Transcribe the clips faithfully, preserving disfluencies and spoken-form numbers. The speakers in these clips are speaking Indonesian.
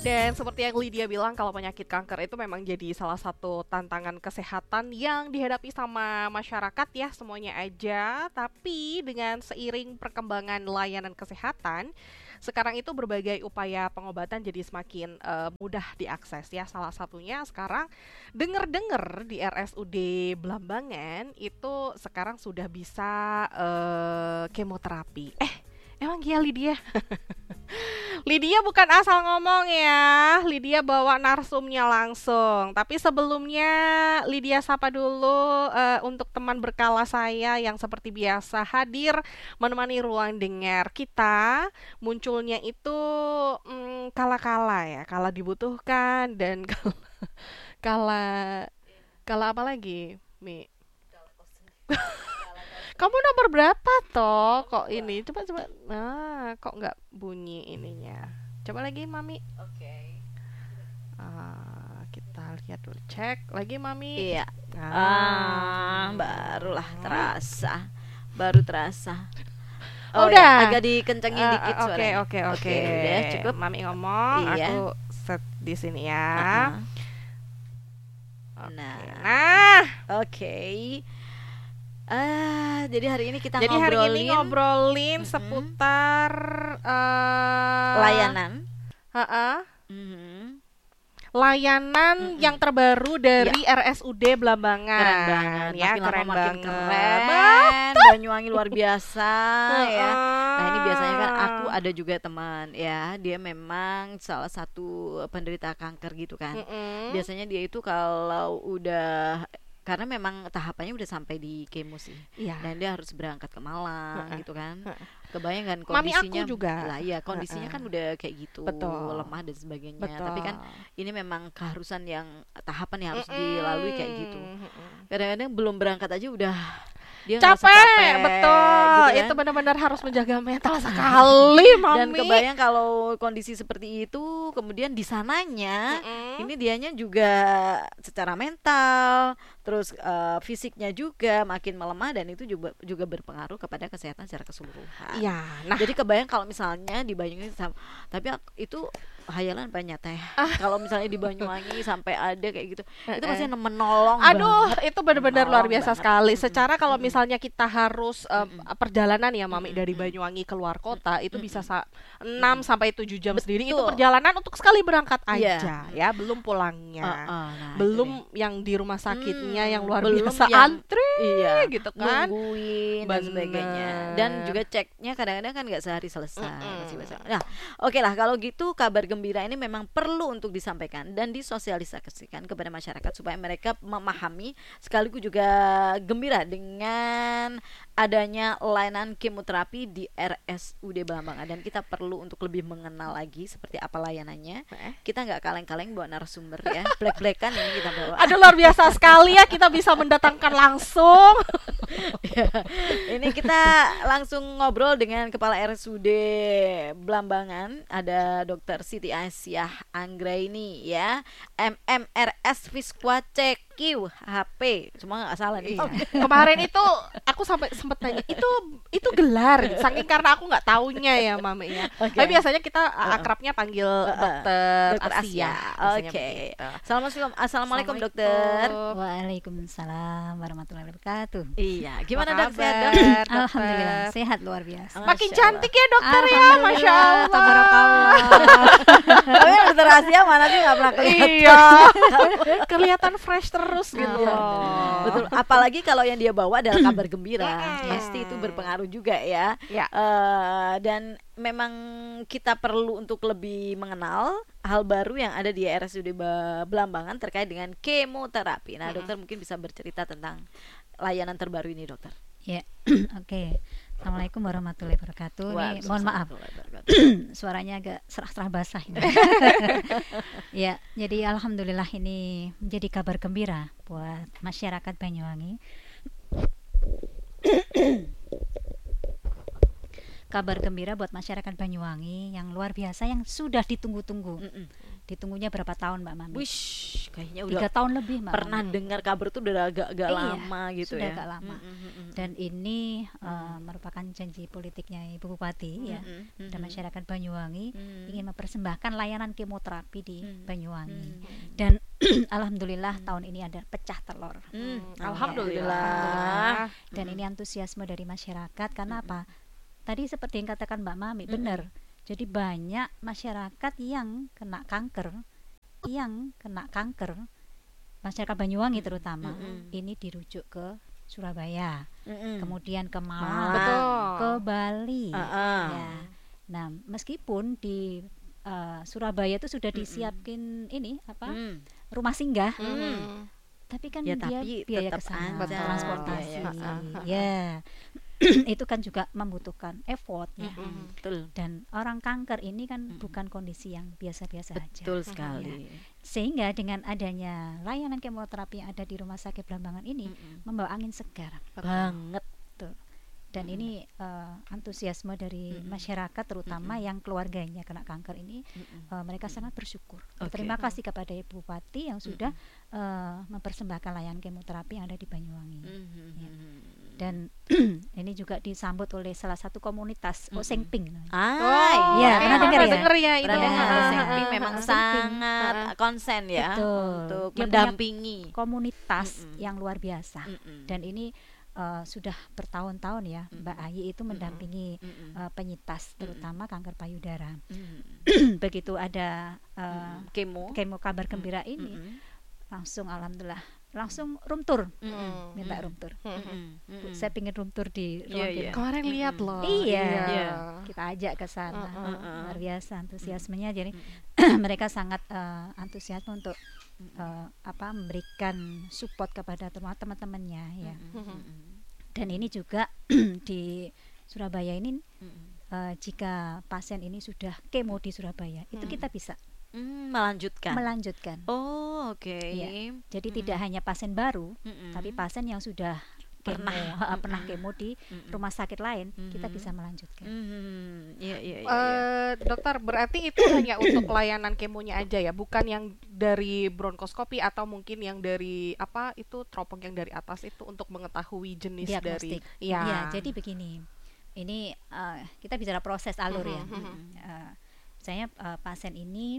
Dan seperti yang Lydia bilang, kalau penyakit kanker itu memang jadi salah satu tantangan kesehatan yang dihadapi sama masyarakat ya semuanya aja. Tapi dengan seiring perkembangan layanan kesehatan, sekarang itu berbagai upaya pengobatan jadi semakin eh, mudah diakses ya. Salah satunya sekarang denger-denger di R S U D Blambangan itu sekarang sudah bisa eh, kemoterapi. Eh, emang iya Lydia? Lydia bukan asal ngomong ya, Lydia bawa narsumnya langsung. Tapi sebelumnya Lydia sapa dulu eh, untuk teman berkala saya yang seperti biasa hadir menemani ruang dengar kita. Munculnya itu mm, kala-kala ya, kala dibutuhkan dan kala kala, kala apa lagi, Mi? Kamu nomor berapa toh? Kok ini? Coba coba. Nah, kok nggak bunyi ininya? Coba lagi, Mami. Oke. Ah, kita lihat dulu. Cek lagi, Mami. Iya. Ah, Ah, barulah terasa. Baru terasa. Oh, Oh, udah. ya, agak dikencengin Ah, dikit ah, Oke, suaranya. oke, oke. Udah cukup. Mami ngomong, Iya. aku set di sini ya. Ah, Oke. Nah. Nah, Oke. Ah, jadi hari ini kita jadi hari ngobrolin ini ngobrolin Mm-mm. seputar eh, layanan. Ha-ha. Mhm. Layanan Mm-mm. yang terbaru dari R S U D Blambangan. Keren banget, Ya, makin keren lama makin banget. keren. Banyuwangi luar biasa ya. Nah, ini biasanya kan aku ada juga teman ya, dia memang salah satu penderita kanker gitu kan. Mm-mm. Biasanya dia itu kalau udah, karena memang tahapannya udah sampai di kemo sih, Iya. dan dia harus berangkat ke Malang Heeh. gitu kan. Heeh. Kebayang kan Mami aku kondisinya juga. lah, ya kondisinya Heeh. kan udah kayak gitu, Betul. lemah dan sebagainya. Betul. Tapi kan ini memang keharusan yang tahapan yang harus Mm-mm. dilalui kayak gitu. Mm-mm. Kadang-kadang belum berangkat aja udah dia ngerasa Capek, capek, betul. gitu kan. Itu benar-benar harus menjaga mental sekali, Mami. Dan kebayang kalau kondisi seperti itu, kemudian di sananya Mm-mm. ini dianya juga secara mental, terus eh, fisiknya juga makin melemah, dan itu juga juga berpengaruh kepada kesehatan secara keseluruhan. Iya, nah, Jadi kebayang kalau misalnya di Banyuwangi sam- tapi ak- itu hayalan banyak teh. Kalau misalnya di Banyuwangi sampai ada kayak gitu, itu pasti Eh-eh. menolong Aduh, banget. itu benar-benar luar Menolong biasa banget. sekali. Mm-mm. Secara kalau Mm-mm. misalnya kita harus em, Mm-mm. perjalanan ya, Mami, Mm-mm. dari Mm-mm. Banyuwangi keluar kota itu Mm-mm. bisa sa- enam Mm-mm. sampai tujuh jam sendiri. Itu Betul. perjalanan untuk sekali berangkat Iya. aja ya, belum pulangnya. Uh-uh, nah, itu Belum dia. yang di rumah sakitnya Hmm, yang luar belum biasa yang- antri Iya, gitu kan. nungguin dan sebagainya. Dan Bener. juga ceknya kadang-kadang kan nggak sehari selesai. Mm-mm. Masih besok. Nah, oke lah, kalau gitu kabar gembira ini memang perlu untuk disampaikan dan disosialisasikan kepada masyarakat supaya mereka memahami, sekaligus juga gembira dengan adanya layanan kemoterapi di R S U D Blambangan. Dan kita perlu untuk lebih mengenal lagi seperti apa layanannya. Eh. Kita nggak kaleng-kaleng bawa narasumber ya, black-blackan ini kita bawa. Aduh, luar biasa sekali ya, kita bisa mendatangkan langsung. Ya, ini kita langsung ngobrol dengan Kepala R S U D Blambangan, ada Dokter Siti Aisyah Anggraini ya, M M R S Visqua C Q H P, cuma nggak salah nih. Iya. Kemarin itu aku sampai sempat tanya itu itu gelar, saking karena aku nggak taunya ya, Mami ya. Oke. Tapi biasanya kita Uh-uh. akrabnya panggil Uh-uh. dokter, Dokter Asia. Asia. biasanya Oke. begitu. Assalamualaikum, assalamualaikum dokter. Assalamualaikum. Waalaikumsalam warahmatullahi wabarakatuh. Iya, gimana Apa dok, sehat dok? kabar, dokter? Alhamdulillah sehat luar biasa. Makin Masya cantik ya dokter ya, Alhamdulillah, masya Allah. tabarakallah. Tapi dokter Asia mana sih nggak pernah kelihatan. Iya, kelihatan fresh terus gitu Iya, loh. betul. Apalagi kalau yang dia bawa adalah kabar gembira, Mm-mm. pasti itu berpengaruh juga ya. Ya. Eh, dan memang kita perlu untuk lebih mengenal hal baru yang ada di R S U D Ba- Blambangan terkait dengan kemoterapi. Nah, Mm-mm. dokter mungkin bisa bercerita tentang layanan terbaru ini, dokter. Ya, oke. Assalamualaikum warahmatullahi wabarakatuh. Nih, mohon maaf, suaranya agak serah-serah basah ini. Ya, jadi alhamdulillah ini menjadi kabar gembira buat masyarakat Banyuwangi. Kabar gembira buat masyarakat Banyuwangi yang luar biasa, yang sudah ditunggu-tunggu. Mm-mm. Ditunggunya berapa tahun, Mbak Mami? Wish, kayaknya udah tiga tahun lebih Mbak pernah Mami. dengar kabar itu udah agak-agak Iya, lama gitu sudah ya. agak lama. Mm, mm, mm, Dan ini uh, merupakan janji politiknya Ibu Bupati mm, ya mm, mm, dan mm, masyarakat Banyuwangi mm, ingin mempersembahkan layanan kemoterapi di Mm. Banyuwangi. mm, Dan alhamdulillah tahun ini ada pecah telur. mm. Hmm, Alhamdulillah. Alhamdulillah. Dan Mm. ini antusiasme dari masyarakat karena Mm-mm. apa? Tadi seperti yang katakan Mbak Mami, Mm-mm. benar. Jadi banyak masyarakat yang kena kanker, yang kena kanker, masyarakat Banyuwangi terutama, Mm-mm. ini dirujuk ke Surabaya, Mm-mm. kemudian ke Malang. Malang, Betul. ke Bali. Ah-ah. Ya. Nah, meskipun di uh, Surabaya itu sudah Mm-mm. disiapin ini apa Mm. rumah singgah, Hmm. tapi kan Ya, dia tapi biaya tetap ke sana, aja transportasi, biaya. ya, itu kan juga membutuhkan effort ya. Mm-mm. Betul. Dan orang kanker ini kan Mm-mm. bukan kondisi yang biasa-biasa aja. Betul sekali. Sehingga dengan adanya layanan kemoterapi yang ada di Rumah Sakit Blambangan ini Mm-mm. membawa angin segar. Banget. Dan Mm-mm. ini uh, antusiasme dari Mm-mm. masyarakat terutama Mm-mm. yang keluarganya kena kanker ini, Mm-mm. uh, mereka sangat bersyukur. Oke. Terima kasih kepada Ibu Bupati yang sudah uh, mempersembahkan layanan kemoterapi yang ada di Banyuwangi. Mm-mm. Ya. Dan ini juga disambut oleh salah satu komunitas Mm-mm. Oseng Pink. Ah, Iya, eh, pernah dengar ya? denger ya itu. Pernah dengar. Ya. Oseng Pink memang Oseng Pink. sangat konsen ya Betul. untuk Dia punya mendampingi. Komunitas Mm-mm. yang luar biasa. Mm-mm. Dan ini uh, sudah bertahun-tahun ya Mm-mm. Mbak Ayi itu mendampingi Mm-mm. uh, penyintas terutama kanker payudara. Mm-mm. Begitu ada uh, Mm-mm. Kemo. kemo kabar gembira ini, Mm-mm. langsung alhamdulillah langsung room tour, Mm-mm. minta Mm-mm. room tour. Mm-mm. Bu, saya pingin room tour di Iya, ruang iya. kemo. Kemarin Mm-mm. lihat loh. Iya. Iya. Kita ajak ke sana. Mm-mm. Mm-mm. Luar biasa antusiasmenya. Jadi Mm-mm. mereka sangat uh, antusias untuk uh, apa memberikan support kepada teman- teman-temannya ya. Mm-mm. Dan ini juga di Surabaya ini Mm-mm. uh, jika pasien ini sudah kemo di Surabaya, itu Hmm. kita bisa Mm, melanjutkan. melanjutkan. Oh, oke. Iya. Jadi Mm-mm. tidak hanya pasien baru, Mm-mm. tapi pasien yang sudah kemo, Pernah. ha, pernah Mm-mm. kemo di Mm-mm. rumah sakit lain, kita Mhm. bisa melanjutkan. Mhm. Iya, iya, iya. iya. Eh, dokter, berarti itu hanya untuk layanan kemonya aja ya, bukan yang dari bronkoskopi atau mungkin yang dari apa itu teropong yang dari atas itu untuk mengetahui jenis dari. Diagnostik. Iya. Ya, jadi begini. Ini uh, kita bicara proses alur ya. Mhm, mhm. Uh, saya uh, pasien ini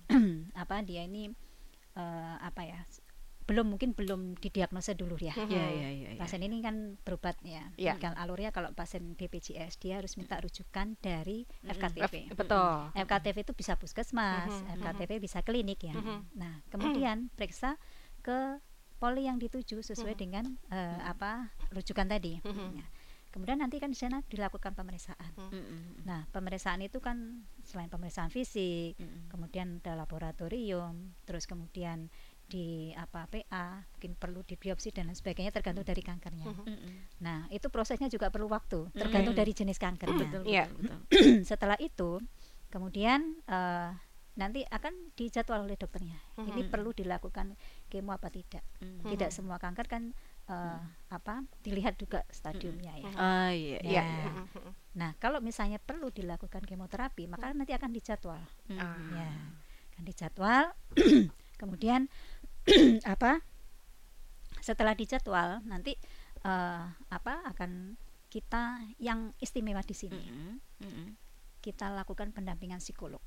apa dia ini uh, apa ya? Belum mungkin belum didiagnosa dulu ya. Mhm. Iya, iya, iya, iya. Pasien ini kan berobat ya. Iya. Kalau alurnya kalau pasien B P J S dia harus minta rujukan dari Mhm. F K T V. F- betul. F K T V itu bisa puskesmas, Mhm, F K T V bisa klinik ya. Mhm. Nah, kemudian periksa ke poli yang dituju sesuai Mhm. dengan eh, apa rujukan tadi. Mhm. Nah, kemudian nanti kan di sana dilakukan pemeriksaan. Mhm. Nah, pemeriksaan itu kan selain pemeriksaan fisik, Mhm. kemudian ada laboratorium, terus kemudian di apa P A, mungkin perlu di biopsi dan lain sebagainya tergantung dari kankernya. Mhm. Mhm. Nah, itu prosesnya juga perlu waktu, tergantung Mhm. dari jenis kankernya. Betul, Iya. betul, betul. Setelah itu, kemudian eh, nanti akan dijadwal oleh dokternya. Ini Mhm. perlu dilakukan kemo apa tidak. Mhm. Tidak semua kanker kan eh, apa dilihat juga stadiumnya ya. Ah, iya, Iya. iya. Mhm. Nah, kalau misalnya perlu dilakukan kemoterapi, maka nanti akan dijadwal. Mhm. Ya, akan dijadwal. Kemudian apa? Setelah dijadwal, nanti eh, apa akan kita yang istimewa di sini. Mhm. Mhm. Kita lakukan pendampingan psikolog.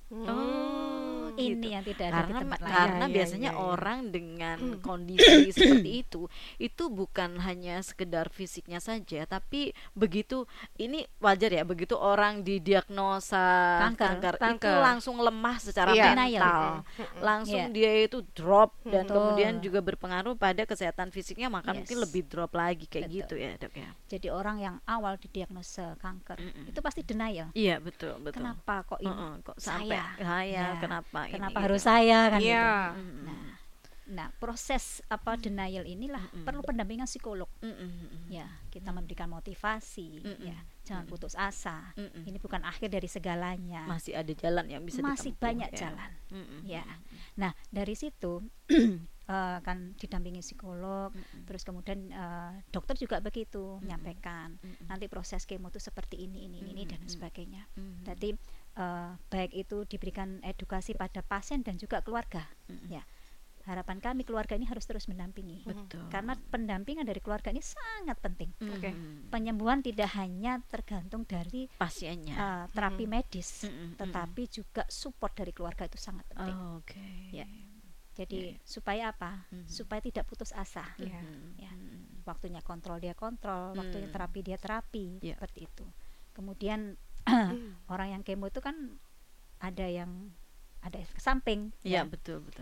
Oh, Ini gitu. yang tidak ada Karena di tempat lain. karena Iya, iya, biasanya iya, iya. orang dengan Hmm. kondisi seperti itu itu bukan hanya sekedar fisiknya saja, tapi begitu ini wajar ya, begitu orang didiagnosa Kanker, kanker, itu kanker. langsung lemah secara Iya. mental, Mhm. langsung Iya. dia itu drop dan Betul. kemudian juga berpengaruh pada kesehatan fisiknya, maka Yes. mungkin lebih drop lagi kayak Betul. gitu ya, Dok ya. Jadi orang yang awal didiagnosa kanker Mm-mm. itu pasti denial. Iya, betul, betul. Kenapa kok ini? Heeh, kok sampai saya? saya, Ya, kenapa ini Kenapa gitu. harus saya kan? Iya. gitu. Mm-mm. Nah, nah proses apa denial inilah Mm-mm. perlu pendampingan psikolog. Mm-mm. Ya, kita memberikan motivasi. Mm-mm. Ya, jangan Mm-mm. putus asa. Mm-mm. Ini bukan akhir dari segalanya. Masih ada jalan yang bisa Masih ditempuh, banyak ya. jalan. Mm-mm. Ya. Nah, dari situ eh, kan didampingi psikolog, Mm-mm. terus kemudian eh, dokter juga begitu Mm-mm. menyampaikan Mm-mm. nanti proses kemo itu seperti ini ini ini dan Mm-mm. sebagainya. Mm-mm. Jadi eh, baik itu diberikan edukasi pada pasien dan juga keluarga. Mm-mm. Ya. harapan kami keluarga ini harus terus mendampingi. Betul. Karena pendampingan dari keluarga ini sangat penting. Oke. Mm-mm. Penyembuhan tidak hanya tergantung dari Pasiennya. uh, terapi Mm. medis, Mm-mm, tetapi juga support dari keluarga itu sangat penting. Oh, oke. Ya. Jadi Iya. supaya apa? Mhm. Supaya tidak putus asa. Iya. Mhm. Ya. Mhm. Waktunya kontrol dia kontrol, waktunya Mm. terapi dia terapi, Iya. seperti itu. Kemudian Mm. orang yang kemo itu kan ada yang ada efek samping. Iya, ya. betul betul.